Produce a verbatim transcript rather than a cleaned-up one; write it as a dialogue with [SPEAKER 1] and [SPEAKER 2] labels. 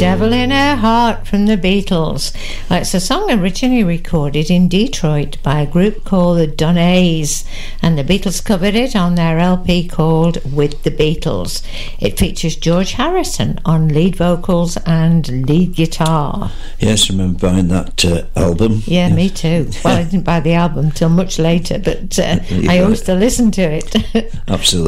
[SPEAKER 1] Devil in Her Heart from the Beatles. Well, it's a song originally recorded in Detroit by a group called the Donays, and the Beatles covered it on their L P called With the Beatles. It features George Harrison on lead vocals and lead guitar.
[SPEAKER 2] Yes, I remember buying that uh, album.
[SPEAKER 1] Yeah, yeah, me too. Well, I didn't buy the album till much later, but uh, I used to listen to it.
[SPEAKER 2] Absolutely.